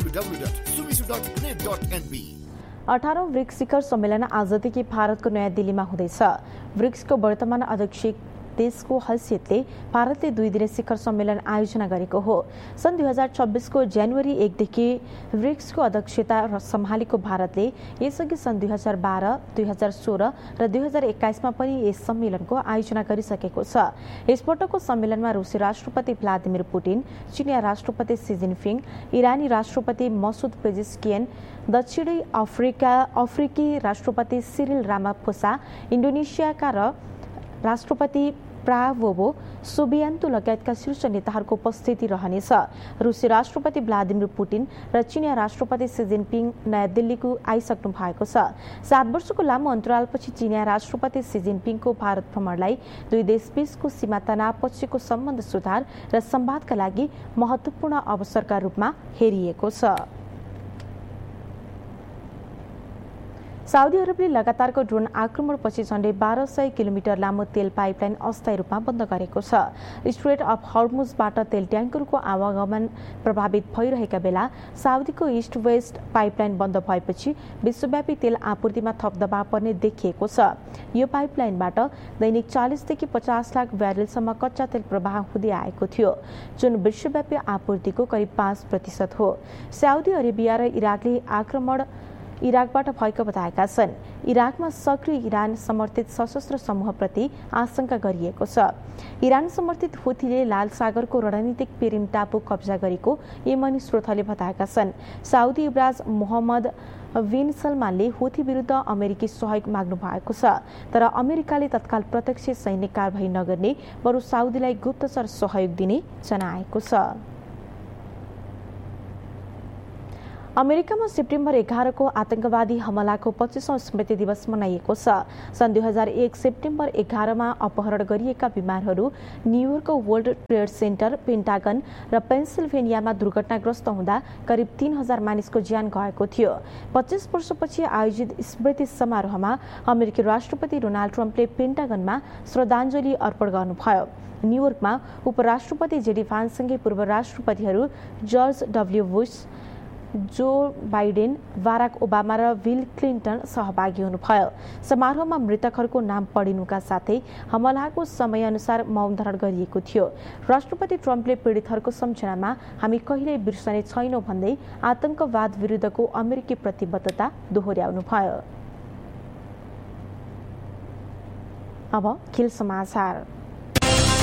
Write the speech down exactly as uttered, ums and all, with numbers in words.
W W dot सुमिसु dot net dot NP. अठारौं BRICS शिखर सम्मेलन आजदेखि भारतको नयाँ दिल्लीमा हुँदैछ। ब्रिक्सको वर्तमान अध्यक्ष देशको हैसियतले भारतले दुई दिने शिखर सम्मेलन आयोजना गरेको हो। सन् दुई हजार छब्बीसको जनवरी एकदेखि ब्रिक्सको अध्यक्षता सम्हालेको भारतले यसअघि सन् दुई हजार बाह्र दुई हजार सोह्र र दुई हजार एक्काइसमा पनि यस सम्मेलनको आयोजना गरिसकेको छ। यसपटकको सम्मेलनमा रुसी राष्ट्रपति भ्लादिमिर पुटिन, चिनिया राष्ट्रपति सी जिनपिङ, इरानी राष्ट्रपति मसुद पेजेस्कियन, दक्षिणी अफ्रिका अफ्रिकी राष्ट्रपति सिरिल रामाफोसा, इन्डोनेसियाका र राष्ट्रपति प्रावोवो सुबियान्तु लगायतका शीर्ष नेताहरूको उपस्थिति रहनेछ। रुसी राष्ट्रपति भ्लादिमिर पुटिन र चिनिया राष्ट्रपति सी जिनपिङ नयाँ दिल्लीको आइसक्नु भएको छ। सात वर्षको लामो अन्तरालपछि चिनिया राष्ट्रपति सी जिनपिङको भारत भ्रमणलाई दुई देशबीचको सीमा तनावपछिको सम्बन्ध सुधार र संवादका लागि महत्वपूर्ण अवसरका रूपमा हेरिएको छ। साउदी अरबले लगातारको ड्रोन आक्रमणपछि झण्डै बाह्र सय किलोमिटर लामो तेल पाइपलाइन अस्थायी रूपमा बन्द गरेको छ। स्ट्रेट अफ हर्मुजबाट तेल ट्याङ्करको आवागमन प्रभावित भइरहेका बेला साउदीको इस्ट वेस्ट पाइपलाइन बन्द भएपछि विश्वव्यापी तेल आपूर्तिमा थप दबाव पर्ने देखिएको छ। यो पाइपलाइनबाट दैनिक चालिसदेखि पचास लाख ब्यारेलसम्म कच्चा तेल प्रवाह हुँदै आएको थियो, जुन विश्वव्यापी आपूर्तिको करिब पाँच प्रतिशत हो। साउदी अरेबिया र इराकले आक्रमण इराकबाट भएको बताएका छन्। इराकमा सक्रिय इरान समर्थित सशस्त्र समूहप्रति आशंका गरिएको छ। इरान समर्थित हुथीले लाल सागरको रणनीतिक पेरिम टापु कब्जा गरेको यमनी स्रोतहरूले बताएका छन्। साउदी युवराज मोहम्मद बिन सलमानले हुथी विरुद्ध अमेरिकी सहयोग माग्नु भएको छ, तर अमेरिकाले तत्काल प्रत्यक्ष सैन्य कारबाही नगर्ने बरु साउदीलाई गुप्तचर सहयोग दिने जनाएको छ। अमेरिकामा सेप्टेम्बर एघारको आतंकवादी हमलाको पच्चीसौं स्मृति दिवस मनाइएको छ। सन् दुई हजार एक सेप्टेम्बर एघारमा अपहरण गरिएका विमानहरू न्युयोर्कको वर्ल्ड ट्रेड सेन्टर, पेन्टागन र पेन्सिल्भेनियामा दुर्घटनाग्रस्त हुँदा करिब तीन हजार मानिसको ज्यान गएको थियो। पच्चीस वर्षपछि आयोजित स्मृति समारोहमा अमेरिकी राष्ट्रपति डोनाल्ड ट्रम्पले पेन्टागनमा श्रद्धाञ्जली अर्पण गर्नुभयो। न्युयोर्कमा उपराष्ट्रपति जेडी भान्ससँगै पूर्व राष्ट्रपतिहरू George W Bush, Joe Biden, Barack Obama र बिल क्लिन्टन सहभागी हुनुभयो। समारोहमा मृतकहरूको नाम पढिनुका साथै हमलाको समयअनुसार मौन धारण गरिएको थियो। राष्ट्रपति ट्रम्पले पीडितहरूको सम्झनामा हामी कहिल्यै बिर्सने छैनौं भन्दै आतंकवाद विरुद्धको अमेरिकी प्रतिबद्धता दोहोर्याउनुभयो। अब खेल समाचार।